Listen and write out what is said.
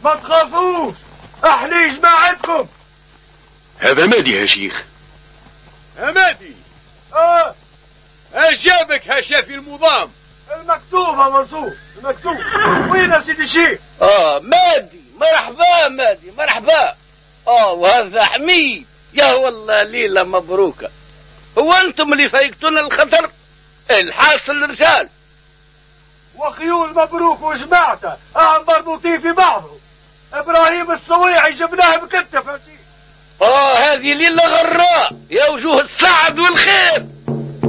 ما تخافوش، احنا جماعتكم. هذا مادي يا شيخ. مادي؟ ايش جابك هالشافي المضام؟ المكتوبة منصور، المكتوب. وين يا سيدي الشيخ؟ مادي، مرحبا مادي، مرحبا. وهذا حميد. يا والله ليلة مبروكة. هو انتم اللي فايقتونا الخطر؟ الحاصل رجال وخيول مبروك وجماعته مربوطين في بعضهم. ابراهيم الصويعي جبناه بكتف. هذه ليلة غراء يا وجوه السعد والخير.